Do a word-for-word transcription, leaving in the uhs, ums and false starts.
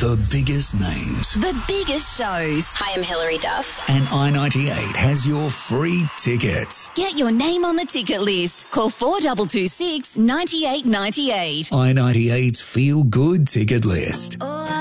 The biggest names. The biggest shows. Hi, I'm Hilary Duff. And I ninety-eight has your free tickets. Get your name on the ticket list. Call four two two six, nine eight nine eight. I ninety-eight's Feel Good ticket list. Oh.